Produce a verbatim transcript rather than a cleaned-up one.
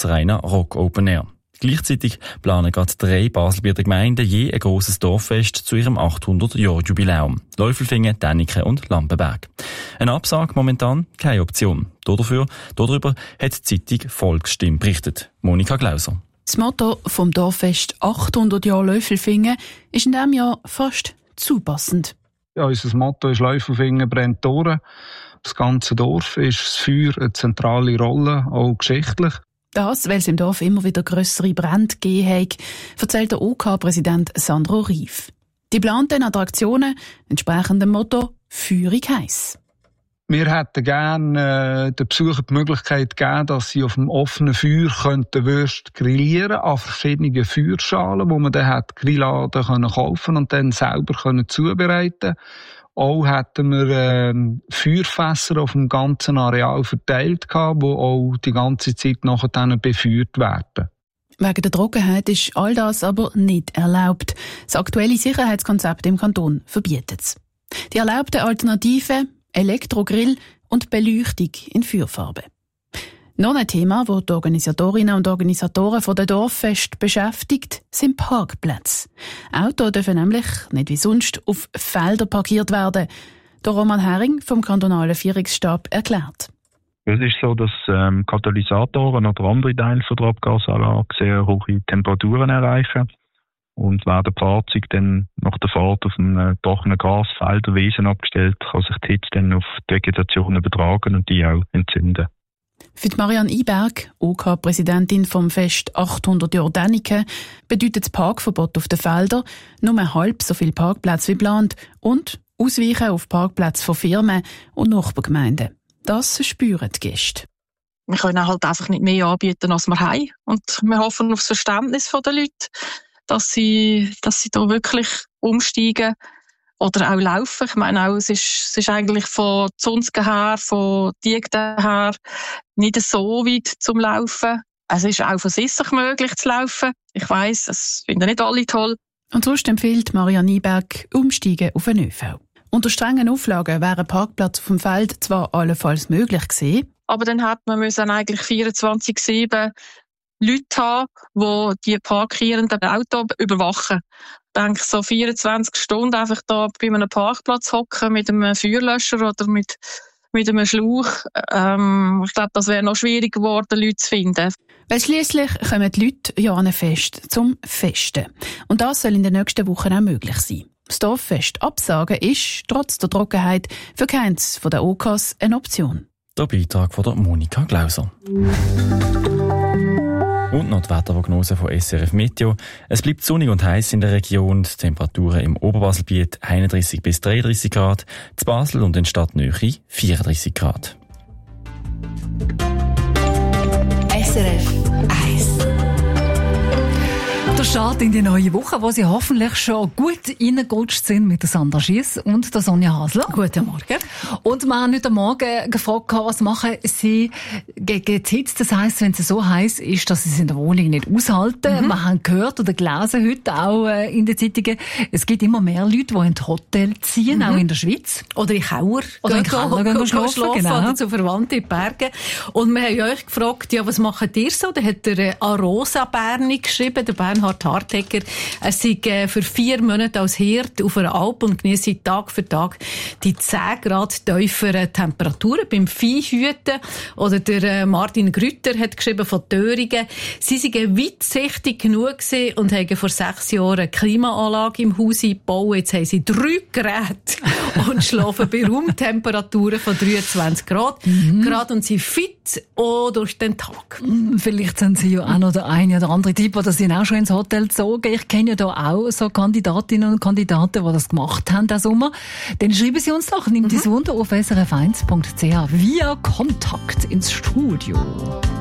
als reiner Rock Open Air. Gleichzeitig planen gerade drei Baselbieter Gemeinden je ein grosses Dorffest zu ihrem achthundert-Jahr-Jubiläum. Läufelfingen, Däniken und Lampenberg. Eine Absage momentan keine Option. Dafür, darüber hat die Zeitung Volksstimme berichtet. Monika Glauser. Das Motto vom Dorffest achthundert Jahre Läufelfingen ist in diesem Jahr fast zu passend. Ja, unser Motto ist «Läufelfingen brennt durch». Das ganze Dorf ist das Feuer eine zentrale Rolle, auch geschichtlich. Das, weil es im Dorf immer wieder grössere Brände gegeben hat, erzählt der O K-Präsident Sandro Rief. Die geplanten Attraktionen entsprechen dem Motto «Feurig heiß». Wir hätten gerne äh, den Besuchern die Möglichkeit gegeben, dass sie auf dem offenen Feuer könnten Würste grillieren an verschiedenen Feuerschalen, wo man dann hat Grilladen können kaufen und dann selber können zubereiten. Auch hätten wir äh, Feuerfässer auf dem ganzen Areal verteilt gehabt, die auch die ganze Zeit nachher dann befeuert werden. Wegen der Trockenheit ist all das aber nicht erlaubt. Das aktuelle Sicherheitskonzept im Kanton verbietet es. Die erlaubten Alternativen Elektrogrill und Beleuchtung in Feuerfarbe. Noch ein Thema, das die Organisatorinnen und Organisatoren von der Dorffest beschäftigt, sind Parkplätze. Autos dürfen nämlich, nicht wie sonst, auf Feldern parkiert werden. Der Roman Hering vom kantonalen Vierungsstab erklärt. Es ist so, dass ähm, Katalysatoren oder andere Teile von der Abgasanlage sehr hohe Temperaturen erreichen. Und werden die Fahrzeuge dann nach der Fahrt auf einem trockenen Grasfeld oder Wiesen abgestellt, kann sich die Hitze dann auf die Vegetation übertragen und die auch entzünden. Für die Marianne Iberg, O K-Präsidentin vom Fest achthundert Jahre Däniken, bedeutet das Parkverbot auf den Feldern nur halb so viele Parkplätze wie geplant und Ausweichen auf Parkplätze von Firmen und Nachbargemeinden. Das spüren die Gäste. Wir können halt einfach nicht mehr anbieten, als wir haben. Und wir hoffen auf das Verständnis der Leute, dass sie, dass sie da wirklich umsteigen oder auch laufen. Ich meine auch, es ist, es ist eigentlich von Zunzgen her, von Diegden her nicht so weit zum Laufen. Es ist auch von sich möglich zu laufen. Ich weiss, das finden nicht alle toll. Und sonst empfiehlt Marianne Nieberg Umsteigen auf den ÖV. Unter strengen Auflagen wäre ein Parkplatz auf dem Feld zwar allenfalls möglich gewesen, aber dann hat man müssen eigentlich vierundzwanzig sieben Leute haben, die die parkierenden Autos überwachen. Ich denke, so vierundzwanzig Stunden einfach da bei einem Parkplatz hocken mit einem Feuerlöscher oder mit, mit einem Schlauch. Ähm, ich glaube, das wäre noch schwierig geworden, Leute zu finden. Weil schliesslich kommen die Leute ja an ein Fest zum Festen. Und das soll in den nächsten Wochen auch möglich sein. Das Dorffest absagen ist, trotz der Trockenheit, für keins von den O Ks eine Option. Der Beitrag von der Monika Glauser. Und noch die Wetterprognose von S R F Meteo. Es bleibt sonnig und heiß in der Region. Die Temperaturen im Oberbaselbiet einunddreissig bis dreiunddreissig Grad, zu Basel und in Stadtnähe vierunddreissig Grad. S R F eins. Der Start in die neue Woche, wo Sie hoffentlich schon gut reingerutscht sind mit der Sandra Schiess und der Sonja Hasler. Guten Morgen. Und wir haben heute Morgen gefragt, was machen Sie gegen die Hitze? Das heisst, wenn es so heiß ist, dass Sie es in der Wohnung nicht aushalten. Mhm. Wir haben gehört oder gelesen heute auch in den Zeitungen, es gibt immer mehr Leute, die in die Hotel ziehen, mhm. auch in der Schweiz. Oder in Keller. Oder in Keller gehen gehen schlafen, schlafen genau. Oder zu Verwandten in die Berge. Und wir haben euch gefragt, ja, was macht ihr so? Da hat der Arosa Berni geschrieben, der Bernhard Hartegger. Er sei für vier Monate als Hirt auf einer Alp und genieße Tag für Tag die zehn Grad tieferen Temperaturen beim Viehhüten. Oder der Martin Grütter hat geschrieben von Thöringen. Sie seien weitsichtig genug gewesen und haben vor sechs Jahren eine Klimaanlage im Haus eingebaut. Jetzt haben sie drei Geräte und schlafen bei Raumtemperaturen von dreiundzwanzig Grad. Mhm. Grad und sind fit auch durch den Tag. Vielleicht sind Sie ja auch noch der eine oder andere Typ, oder sind auch schon ins Hotel gezogen. Ich kenne ja da auch so Kandidatinnen und Kandidaten, die das gemacht haben diesen Sommer. Dann schreiben Sie uns doch, nimmt mhm. das Wunder auf s r f eins punkt c h via Kontakt ins Studio.